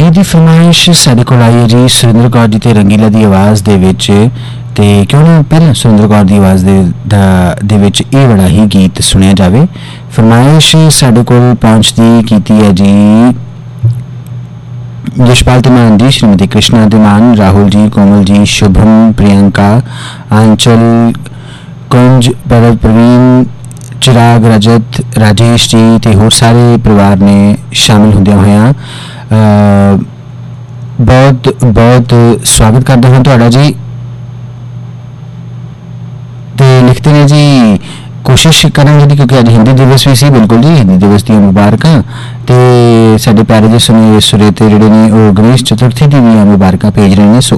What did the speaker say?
जी दी फरमाइश साढ़े कोल आई है जी सुरेंद्र कौर जी ते रंगीला दी आवाज़ दे विच ते क्यों ना पहले सुरेंद्र कौर दी आवाज़ दे विच ये बड़ा ही गीत सुनिया जावे। फरमाइश साढ़े कोल पहुंचदी कीती है जी यशपाल तिमान जी, श्रीमती कृष्णा तिमान, राहुल जी, कोमल जी, शुभम, प्रियंका, आंचल, कुंज, भरत, प्रवीण, चिराग, रजत, राजेश जी ते होर सारे परिवार ने शामिल होंदे होया बहुत बहुत स्वागत करते हैं तुहाडा जी। ते लिखते हैं जी कोशिश करेंगे जी क्योंकि अज हिंदी दिवस भी सी, बिल्कुल जी हिंदी दिवस दी मुबारकां ते साडे प्यारे जे सुरेते जिहड़े ने गणेश चतुर्थी दी भी मुबारकां भेज रहे हैं। सो